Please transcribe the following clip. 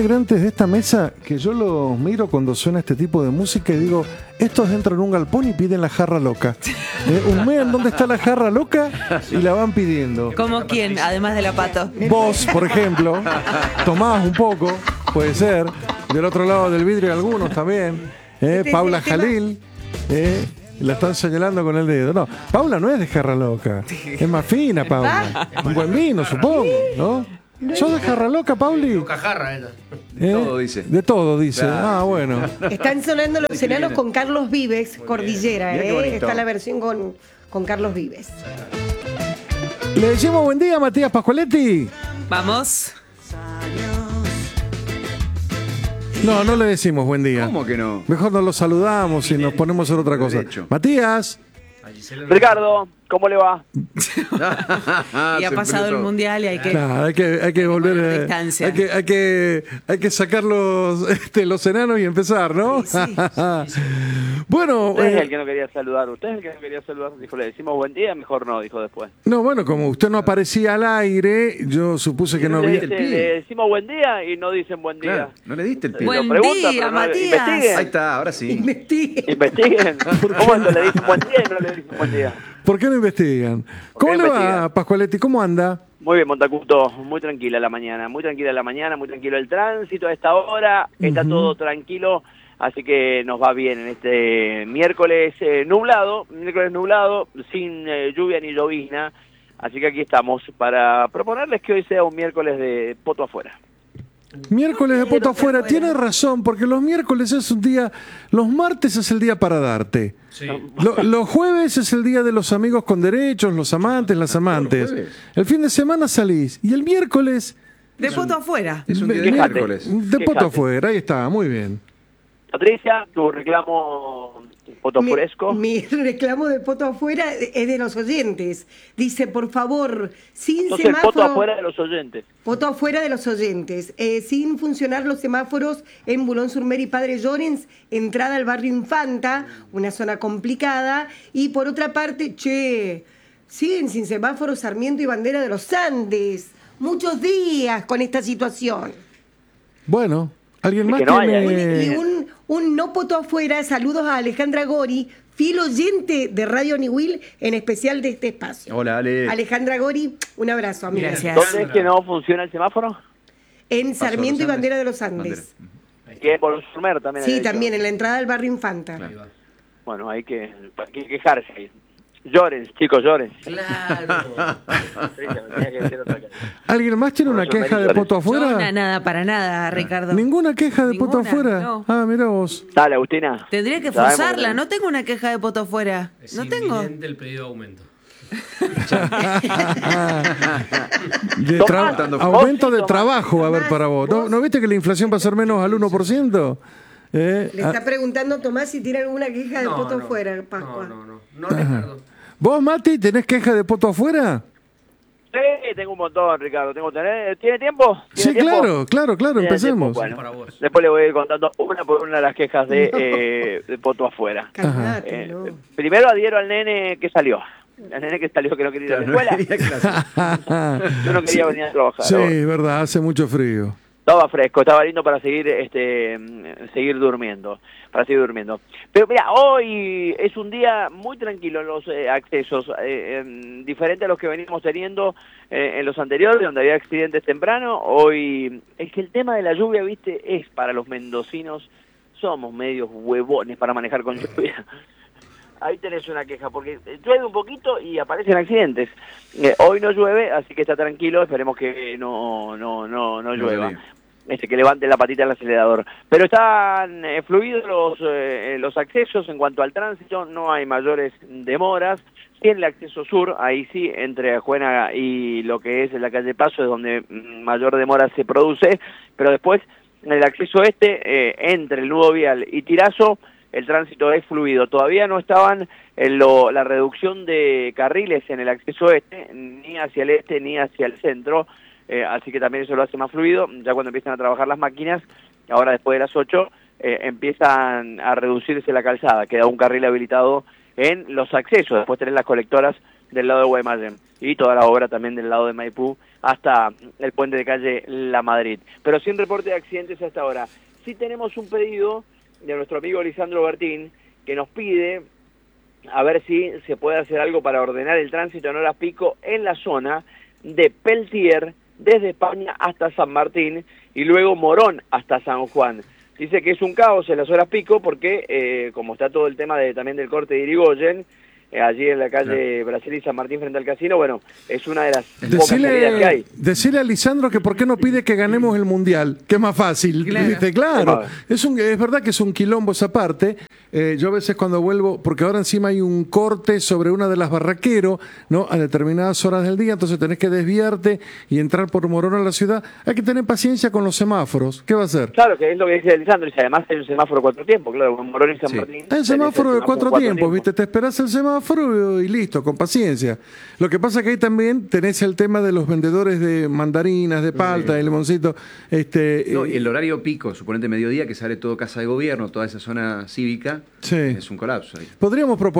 integrantes de esta mesa que yo los miro cuando suena este tipo de música y digo, estos entran en un galpón y piden la jarra loca. Humean dónde está la jarra loca y la van pidiendo. ¿Como quién? Además de la Pato. Vos, por ejemplo, tomás un poco, puede ser. Del otro lado del vidrio algunos también. Paula Jalil. La están señalando con el dedo. No, Paula no es de jarra loca. Es más fina, Paula. Un buen vino, supongo, ¿no? ¿Sos de jarra loca, Pauli? Loca jarra ella. De todo dice. De todo dice. Claro. Ah, bueno. Están sonando Los Enanos con Carlos Vives, Cordillera. Mirá qué bonito. Está la versión con Carlos Vives. Le decimos buen día, Matías Pascualetti. Vamos. No, no le decimos buen día. ¿Cómo que no? Mejor nos lo saludamos y nos ponemos a hacer otra cosa. Derecho. Matías. Ricardo, ¿cómo le va? Y ha pasado el mundial y hay que. Claro, hay que volver Bueno, distancia. hay que sacar los enanos y empezar, ¿no? Sí. Bueno, Usted es el que no quería saludar. Usted es el que no quería saludar. Dijo, le decimos buen día, mejor no, dijo después. no, bueno, como usted no aparecía al aire, yo supuse que no le, había. le decimos buen día y no dicen buen día. Claro, no le diste el pie. Buen Lo pregunta, día, pero no le- Matías. investiguen. Ahí está, ahora sí. Investigue. Investiguen. ¿Cómo es? Le dicen buen día y no le dicen buen día? ¿Por qué no investigan? ¿Por ¿Cómo qué le no va, investigan? Pascualetti? ¿Cómo anda? Muy bien, Montacuto, muy tranquila la mañana, muy tranquila la mañana, muy tranquilo el tránsito a esta hora, está todo tranquilo, así que nos va bien en este miércoles nublado, sin lluvia ni llovizna, así que aquí estamos para proponerles que hoy sea un miércoles de poto afuera. Miércoles de poto afuera, tiene razón, porque los miércoles es un día, los martes es el día para darte. Sí. Los jueves es el día de los amigos con derechos, los amantes, las amantes. El fin de semana salís y el miércoles De poto afuera. Es un día de Quejate. miércoles. de poto Quejate. afuera, ahí está, muy bien. Patricia, tu reclamo potofuresco. Mi reclamo de poto afuera es de los oyentes. Dice, por favor, sin Entonces el semáforo... poto afuera de los oyentes. Poto afuera de los oyentes. Sin funcionar los semáforos en Boulogne-sur-Mer y Padre Llorens, entrada al barrio Infanta, una zona complicada. Y por otra parte, siguen sin semáforos Sarmiento y Bandera de los Andes. Muchos días con esta situación. Bueno, ¿alguien Es más que no haya. tiene...? Y un no poto afuera, saludos a Alejandra Gori, fiel oyente de Radio Niwil, en especial de este espacio. Hola, Ale. Alejandra Gori, un abrazo, amiga. Gracias. ¿Dónde es que no funciona el semáforo? En Sarmiento y los Andes. Bandera de los Andes. Que es por los Surmer también. Sí, había dicho. también, en la entrada del barrio Infanta. Claro. Bueno, hay que quejarse ahí. Lloren, chicos, lloren. Claro. ¿Alguien más tiene una Por eso queja de Melchores. poto afuera? No, nada, para nada, Ricardo. ¿Ninguna queja de poto Ninguna, afuera? no. Ah, mira vos. Dale, Agustina. Tendría que Sabemos forzarla. que- No tengo una queja de poto afuera. Es No tengo. inminente el pedido de aumento. De Tomás, aumento de Tomás. trabajo va a haber para vos. ¿No viste que la inflación va a ser menos al 1%? Le está preguntando Tomás si tiene alguna queja de No, poto no. afuera, Pascua. No, Ricardo. ¿Vos, Mati, tenés queja de poto afuera? Sí, tengo un montón, Ricardo. ¿Tiene tiempo? Sí, ¿Tiene tiempo? claro, Tiene empecemos. tiempo, bueno. Para vos. Después le voy a ir contando una por una las quejas de poto afuera. Calmate, ¿no? Primero adhiero al nene que salió. Al nene que salió que no quería ir a la Claro, no escuela. quería clase. Yo no quería venir a trabajar. Sí, verdad, hace mucho frío. Estaba fresco, estaba lindo para seguir seguir durmiendo, Pero mira, hoy es un día muy tranquilo en los accesos, diferente a los que venimos teniendo en los anteriores, donde había accidentes temprano. Hoy es que el tema de la lluvia, viste, es para los mendocinos, somos medios huevones para manejar con lluvia. Ahí tenés una queja, porque llueve un poquito y aparecen accidentes. Hoy no llueve, así que está tranquilo, esperemos que no llueva. Que levante la patita del acelerador. Pero están fluidos los accesos en cuanto al tránsito, no hay mayores demoras. Sí, en el acceso sur, ahí sí, entre Ajuena y lo que es la calle Paso, es donde mayor demora se produce, pero después en el acceso entre el nudo vial y Tirazo, el tránsito es fluido. Todavía no estaban en la reducción de carriles en el acceso ni hacia el este ni hacia el centro, así que también eso lo hace más fluido. Ya cuando empiezan a trabajar las máquinas, ahora después de las 8, empiezan a reducirse la calzada, queda un carril habilitado en los accesos, después tenés las colectoras del lado de Guaymallén, y toda la obra también del lado de Maipú hasta el puente de calle La Madrid. Pero sin reporte de accidentes hasta ahora. Sí tenemos un pedido de nuestro amigo Lisandro Bertín, que nos pide a ver si se puede hacer algo para ordenar el tránsito en horas pico en la zona de Peltier, desde España hasta San Martín, y luego Morón hasta San Juan. Dice que es un caos en las horas pico porque, como está todo el tema también del corte de Irigoyen, allí en la calle Brasil y San Martín frente al casino, bueno, es una de las pocas salidas que hay. Decirle a Lisandro que por qué no pide que ganemos el Mundial, que es más fácil. Claro. Es verdad que es un quilombo esa parte. Yo a veces cuando vuelvo, porque ahora encima hay un corte sobre una de las Barraquero, ¿no? A determinadas horas del día, entonces tenés que desviarte y entrar por Morón a la ciudad. Hay que tener paciencia con los semáforos. ¿Qué va a hacer? Claro, que es lo que dice Lisandro, y además hay un semáforo 4 tiempos, claro, con Morón y San Martín. El semáforo de 4 tiempos, ¿viste? Te esperás el semáforo y listo, con paciencia. Lo que pasa que ahí también tenés el tema de los vendedores de mandarinas, de palta, de limoncito. No, y el horario pico, suponete mediodía, que sale todo Casa de Gobierno, toda esa zona cívica, es un colapso ahí. Podríamos proponer